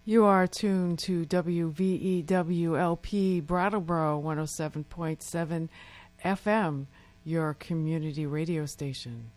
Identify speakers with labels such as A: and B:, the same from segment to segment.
A: You are tuned to WVEWLP Brattleboro 107.7 FM, your community radio station.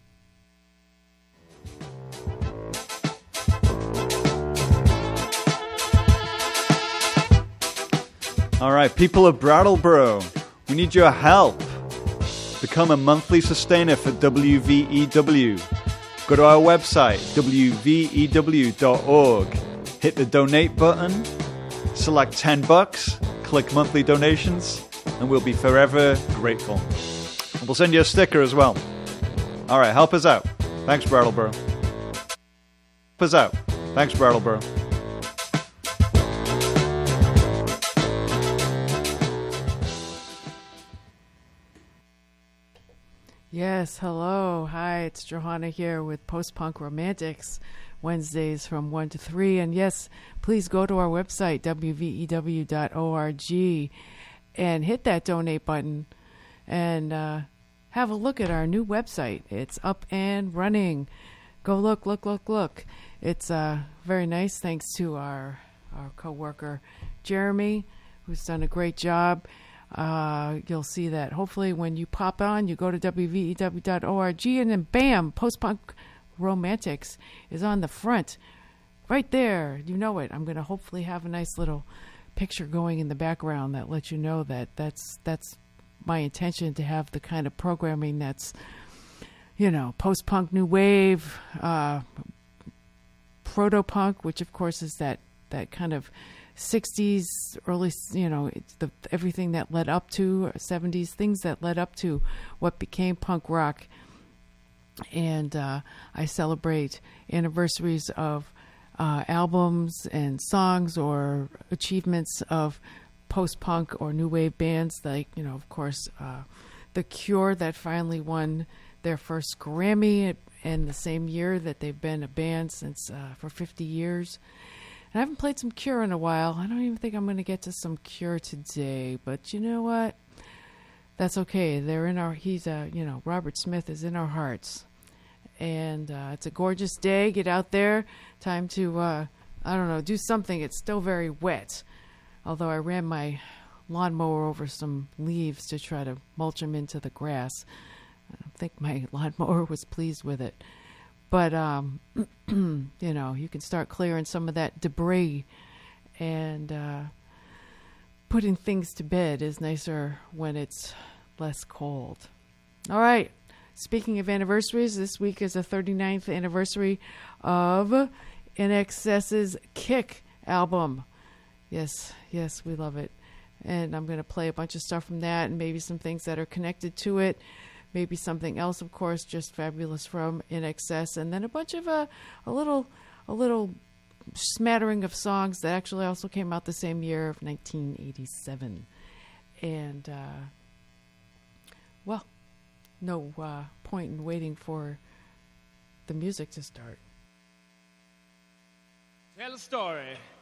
B: All right, people of Brattleboro, we need your help. Become a monthly sustainer for WVEW. Go to our website, wvew.org. Hit the donate button, select $10, click monthly donations, and we'll be forever grateful. We'll send you a sticker as well. All right, help us out. Thanks, Brattleboro. Help us out. Thanks, Brattleboro.
A: Yes, hello. Hi, it's Johanna here with Post-Punk Romantics, Wednesdays from 1 to 3. And yes, please go to our website, wvew.org, and hit that donate button and have a look at our new website. It's up and running. Go look. It's very nice, thanks to our co-worker, Jeremy, who's done a great job. You'll see that hopefully when you pop on, you go to wvew.org, and then bam, Post-Punk Romantics is on the front right there. You know it. I'm going to hopefully have a nice little picture going in the background that lets you know that that's my intention, to have the kind of programming that's, you know, post-punk, new wave, proto-punk, which of course is that kind of 60s, early, you know, it's everything that led up to 70s, things that led up to what became punk rock. And I celebrate anniversaries of albums and songs or achievements of post-punk or new wave bands, like, you know, of course, The Cure, that finally won their first Grammy in the same year that they've been a band since for 50 years. I haven't played some Cure in a while. I don't even think I'm going to get to some Cure today, but you know what? That's okay. They're in our, Robert Smith is in our hearts. And it's a gorgeous day. Get out there. Time to, do something. It's still very wet. Although I ran my lawnmower over some leaves to try to mulch them into the grass. I don't think my lawnmower was pleased with it. But, you know, you can start clearing some of that debris, and putting things to bed is nicer when it's less cold. All right. Speaking of anniversaries, this week is the 39th anniversary of INXS's Kick album. Yes, we love it. And I'm going to play a bunch of stuff from that, and maybe some things that are connected to it. Maybe something else, of course, just fabulous from INXS, and then a bunch of a little smattering of songs that actually also came out the same year of 1987. And no point in waiting for the music to start.
C: Tell a story